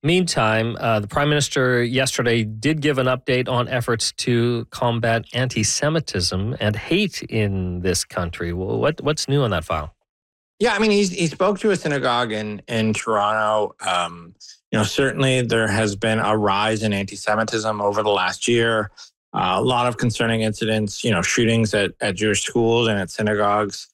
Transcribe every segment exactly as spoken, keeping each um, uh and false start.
Meantime, uh, the Prime Minister yesterday did give an update on efforts to combat anti-Semitism and hate in this country. Well, what what's new on that file? Yeah, I mean, he's, he spoke to a synagogue in, in Toronto. Um, you know, certainly there has been a rise in anti-Semitism over the last year. Uh, a lot of concerning incidents, you know, shootings at, at Jewish schools and at synagogues.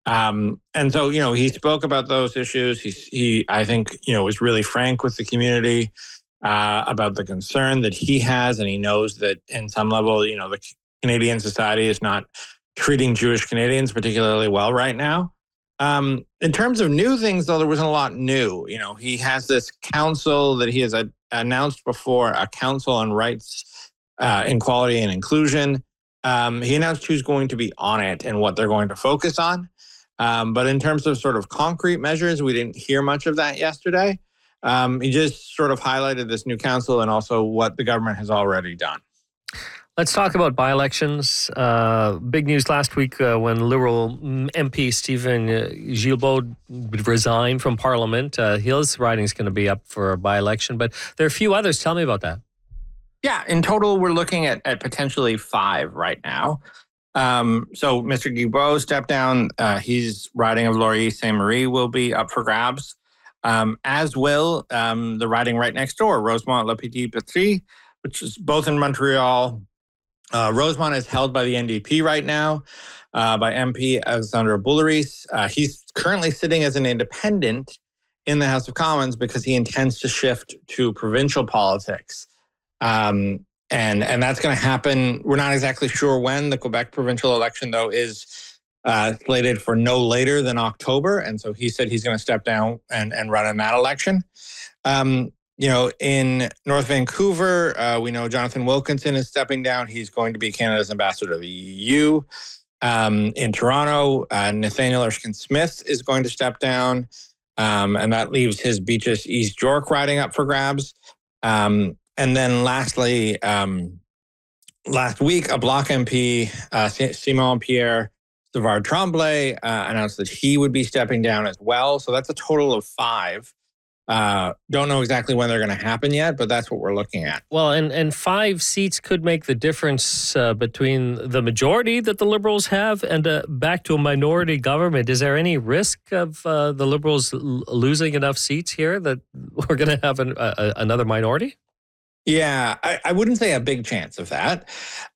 Um, and so, you know, he spoke about those issues. He, he, I think, you know, was really frank with the community uh, about the concern that he has. And he knows that in some level, you know, the Canadian society is not treating Jewish Canadians particularly well right now. Um, in terms of new things, though, there wasn't a lot new. You know, he has this council that he has a, announced before, a council on rights, uh, equality and inclusion. Um, he announced who's going to be on it and what they're going to focus on. Um, but in terms of sort of concrete measures, we didn't hear much of that yesterday. Um, he just sort of highlighted this new council and also what the government has already done. Let's talk about by-elections. Uh, big news last week uh, when Liberal M P Stephen uh, Guilbeault resigned from Parliament. Uh, his riding is going to be up for a by-election, but there are a few others. Tell me about that. Yeah, in total, we're looking at, at potentially five right now. Um, so Mister Guilbeault stepped down. Uh, he's riding of Laurier Saint Marie will be up for grabs, um, as will um, the riding right next door, Rosemont-La Petite-Patrie, which is both in Montreal. Uh, Rosemont is held by the N D P right now, uh, by M P Alexandre Boulris. Uh, he's currently sitting as an independent in the House of Commons because he intends to shift to provincial politics. Um, and and that's going to happen. We're not exactly sure when. The Quebec provincial election, though, is uh, slated for no later than October. And so he said he's going to step down and, and run in that election. Um, You know, in North Vancouver, uh, we know Jonathan Wilkinson is stepping down. He's going to be Canada's ambassador to the E U. Um, in Toronto, uh, Nathaniel Erskine-Smith is going to step down, um, and that leaves his Beaches East York riding up for grabs. Um, and then lastly, um, last week, a Bloc M P, uh, Simon Pierre Savard Tremblay, uh, announced that he would be stepping down as well. So that's a total of five. Uh, don't know exactly when they're going to happen yet, but that's what we're looking at. Well, and, and five seats could make the difference uh, between the majority that the Liberals have and uh, back to a minority government. Is there any risk of uh, the Liberals l- losing enough seats here that we're going to have an, a, another minority? Yeah, I, I wouldn't say a big chance of that.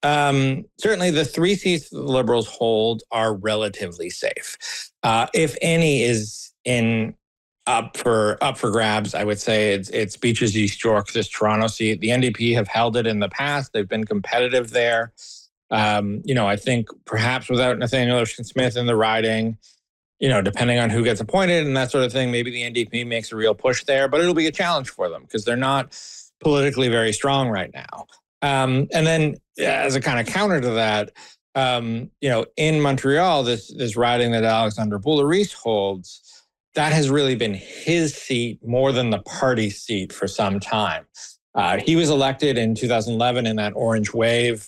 Um, certainly the three seats that the Liberals hold are relatively safe. Uh, if any is in up for up for grabs, I would say it's it's Beaches East York, this Toronto seat. The N D P have held it in the past. They've been competitive there. Um, you know, I think perhaps without Nathaniel Erskine-Smith in the riding, you know, depending on who gets appointed and that sort of thing, maybe the N D P makes a real push there, but it'll be a challenge for them because they're not politically very strong right now. Um, and then as a kind of counter to that, um, you know, in Montreal, this this riding that Alexandre Boulris holds, that has really been his seat more than the party seat for some time. Uh, he was elected in two thousand eleven in that orange wave,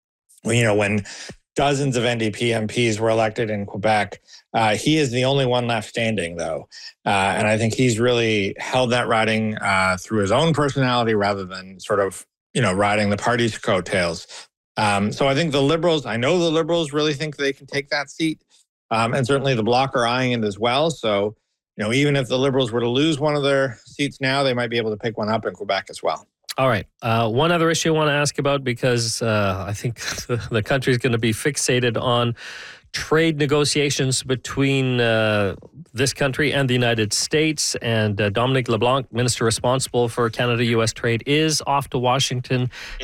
you know, when dozens of N D P M Ps were elected in Quebec. Uh, he is the only one left standing, though. Uh, and I think he's really held that riding uh, through his own personality rather than sort of, you know, riding the party's coattails. Um, so I think the Liberals, I know the Liberals really think they can take that seat. Um, and certainly the Bloc are eyeing it as well. So, you know, even if the Liberals were to lose one of their seats now, they might be able to pick one up in Quebec as well. All right. Uh, one other issue I want to ask about because uh, I think the country is going to be fixated on trade negotiations between uh, this country and the United States. And uh, Dominic LeBlanc, minister responsible for Canada-U S trade, is off to Washington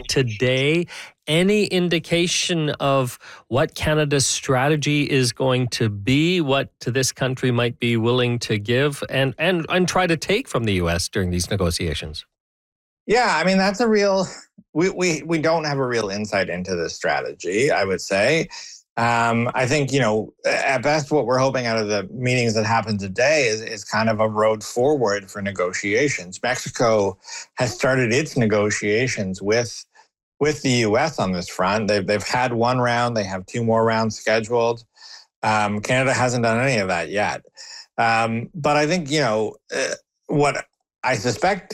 today. Any indication of what Canada's strategy is going to be, what this country might be willing to give and, and, and try to take from the U S during these negotiations? Yeah, I mean, that's a real, we, we, we don't have a real insight into this strategy, I would say. Um, I think, you know, at best, what we're hoping out of the meetings that happen today is, is kind of a road forward for negotiations. Mexico has started its negotiations with with the U S on this front. They've, they've had one round. They have two more rounds scheduled. Um, Canada hasn't done any of that yet. Um, but I think, you know, uh, what I suspect